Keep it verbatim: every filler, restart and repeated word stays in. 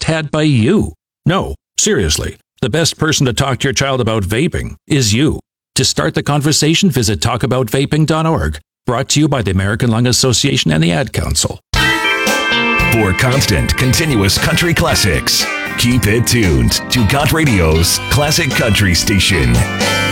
had by you. No, seriously, the best person to talk to your child about vaping is you. To start the conversation, visit talk about vaping dot org. Brought to you by the American Lung Association and the Ad Council. For constant, continuous country classics, keep it tuned to Got Radio's Classic Country Station.